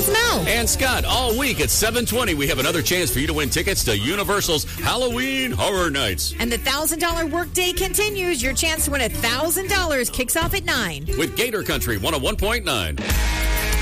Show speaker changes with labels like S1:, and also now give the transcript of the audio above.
S1: is Mel.
S2: And Scott, all week at 7:20, we have another chance for you to win tickets to Universal's Halloween Horror Nights.
S1: And the $1,000 workday continues. Your chance to win $1,000 kicks off at 9.
S2: With Gator Country 101.9.